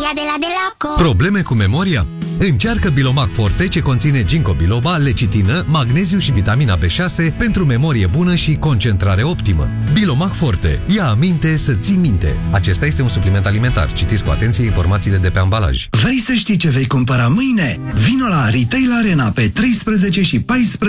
memoria de la Delaco. Probleme cu memoria? Încearcă Bilomac Forte, ce conține ginkgo biloba, lecitină, magneziu și vitamina B6 pentru memorie bună și concentrare optimă. Bilomac Forte. Ia aminte să ții minte. Acesta este un supliment alimentar. Citiți cu atenție informațiile de pe ambalaj. Vrei să știi ce vei cumpăra mâine? Vino la Retail Arena pe 13 și 14